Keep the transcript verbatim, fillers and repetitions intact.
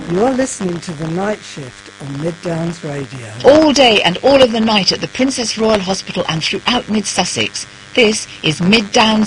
You're listening to The Night Shift on Mid Downs Radio. All day and all of the night at the Princess Royal Hospital and throughout Mid Sussex. This is Mid Downs